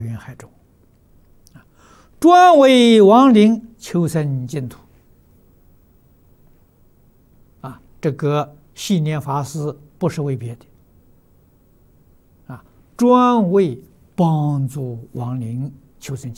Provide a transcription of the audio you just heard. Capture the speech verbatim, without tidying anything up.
云海中，专为亡灵求生净土。啊，这个系念法师不是为别的，啊，专为帮助亡灵求生净土。